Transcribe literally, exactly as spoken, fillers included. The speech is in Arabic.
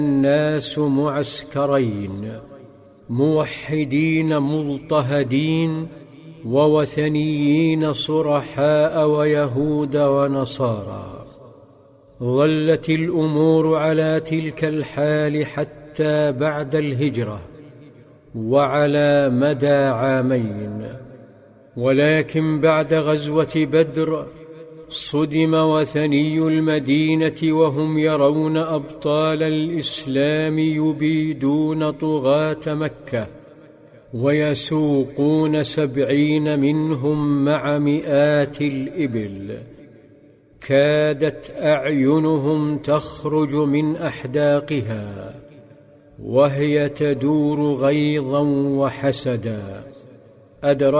الناس معسكرين، موحدين مضطهدين ووثنيين صرحاء ويهود ونصارى. ظلت الأمور على تلك الحال حتى بعد الهجرة وعلى مدى عامين، ولكن بعد غزوة بدر صدم وثني المدينة وهم يرون أبطال الإسلام يبيدون طغاة مكة ويسوقون سبعين منهم مع مئات الإبل، كادت أعينهم تخرج من أحداقها وهي تدور غيظا وحسدا. أدرك